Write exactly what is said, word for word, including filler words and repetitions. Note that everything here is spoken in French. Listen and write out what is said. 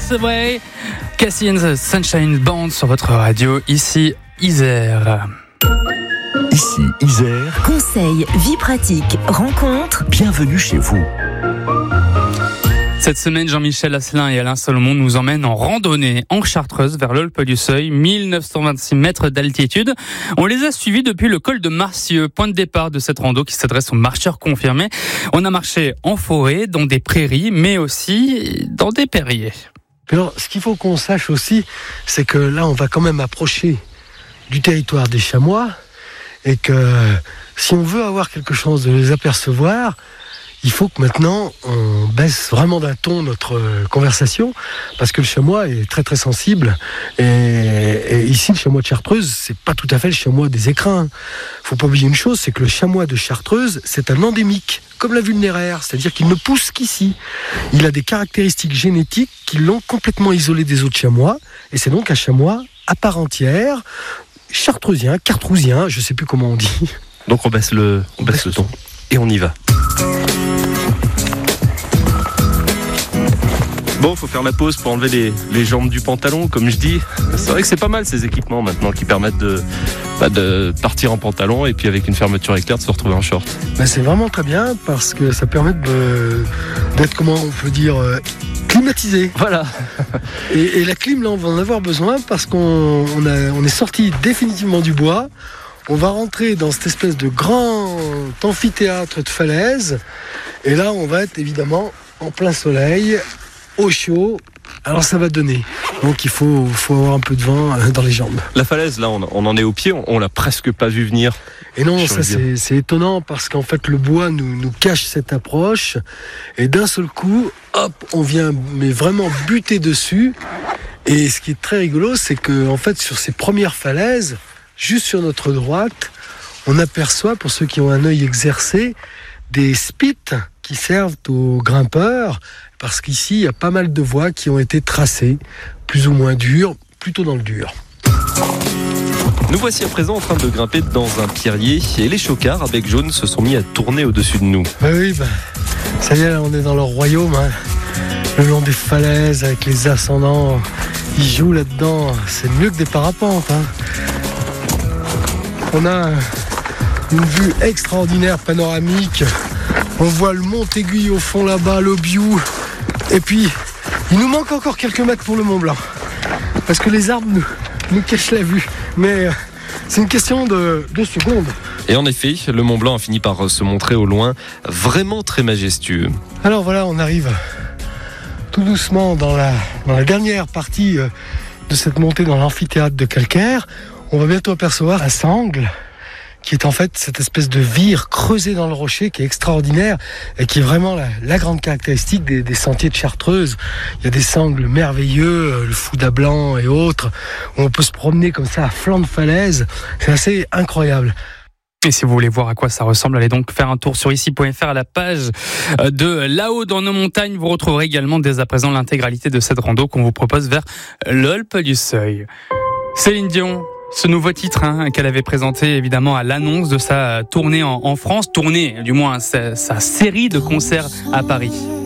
Way, Cassie and the Sunshine Band sur votre radio, ici Isère. Ici Isère. Conseils, vie pratique, rencontres. Bienvenue chez vous. Cette semaine, Jean-Michel Asselin et Alain Solomon nous emmènent en randonnée en Chartreuse vers l'Aulpe-du-Seuil, mille neuf cent vingt-six mètres d'altitude. On les a suivis depuis le col de Marcieux, point de départ de cette rando qui s'adresse aux marcheurs confirmés. On a marché en forêt, dans des prairies, mais aussi dans des perriers. Alors, ce qu'il faut qu'on sache aussi, c'est que là, on va quand même approcher du territoire des chamois et que si on veut avoir quelque chose de les apercevoir, il faut que maintenant on baisse vraiment d'un ton notre conversation parce que le chamois est très très sensible et, et ici le chamois de Chartreuse c'est pas tout à fait le chamois des écrins. Faut pas oublier une chose, c'est que le chamois de Chartreuse c'est un endémique comme la vulnéraire, c'est-à-dire qu'il ne pousse qu'ici. Il a des caractéristiques génétiques qui l'ont complètement isolé des autres chamois et c'est donc un chamois à part entière, chartreusien, cartrousien, je sais plus comment on dit. Donc on baisse le, on baisse, baisse le ton et on y va. Bon, faut faire la pause pour enlever les, les jambes du pantalon, comme je dis. C'est vrai que c'est pas mal ces équipements maintenant qui permettent de, bah, de partir en pantalon et puis avec une fermeture éclair de se retrouver en short. Ben c'est vraiment très bien parce que ça permet de, d'être, comment on peut dire, euh, climatisé. Voilà. et, et la clim, là, on va en avoir besoin parce qu'on on a, on est sorti définitivement du bois. On va rentrer dans cette espèce de grand amphithéâtre de falaises. Et là, on va être évidemment en plein soleil, au chaud. Alors ça va donner. Donc il faut, faut avoir un peu de vent dans les jambes. La falaise, là, on, on en est au pied. On, on l'a presque pas vu venir. Et non, ça c'est, c'est étonnant parce qu'en fait le bois nous, nous cache cette approche. Et d'un seul coup, hop, on vient mais vraiment buter dessus. Et ce qui est très rigolo, c'est que en fait sur ces premières falaises, juste sur notre droite, on aperçoit, pour ceux qui ont un œil exercé, des spits qui servent aux grimpeurs, parce qu'ici, il y a pas mal de voies qui ont été tracées, plus ou moins dures, plutôt dans le dur. Nous voici à présent en train de grimper dans un pierrier, et les chocards, à bec jaune, se sont mis à tourner au-dessus de nous. Bah oui, bah, ça y est, là, on est dans leur royaume, hein. Le long des falaises, avec les ascendants, ils jouent là-dedans, c'est mieux que des parapentes, hein. On a une vue extraordinaire, panoramique. On voit le Mont-Aiguille au fond là-bas, l'Aubiou. Et puis, il nous manque encore quelques mètres pour le Mont Blanc. Parce que les arbres nous, nous cachent la vue. Mais c'est une question de, de secondes. Et en effet, le Mont Blanc a fini par se montrer au loin vraiment très majestueux. Alors voilà, on arrive tout doucement dans la, dans la dernière partie de cette montée dans l'amphithéâtre de calcaire. On va bientôt apercevoir un sangle qui est en fait cette espèce de vire creusée dans le rocher qui est extraordinaire et qui est vraiment la, la grande caractéristique des, des sentiers de Chartreuse. Il y a des sangles merveilleux, le Fouda Blanc et autres, où on peut se promener comme ça à flanc de falaise. C'est assez incroyable. Et si vous voulez voir à quoi ça ressemble, allez donc faire un tour sur ici point f r à la page de Là-haut dans nos montagnes. Vous retrouverez également dès à présent l'intégralité de cette rando qu'on vous propose vers l'Aulpe-du-Seuil. Céline Dion, ce nouveau titre hein, qu'elle avait présenté évidemment à l'annonce de sa tournée en, en France, tournée du moins sa, sa série de concerts à Paris.